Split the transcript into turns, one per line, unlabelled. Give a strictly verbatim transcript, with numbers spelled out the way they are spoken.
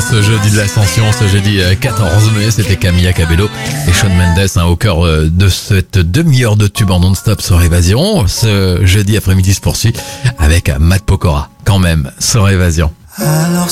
ce jeudi de l'Ascension, ce jeudi quatorze mai, c'était Camilla Cabello et Shawn Mendes hein, au cœur de cette demi-heure de tube en non-stop sur Évasion. Ce jeudi après-midi se poursuit avec Matt Pokora, quand même, sur Évasion.
Alors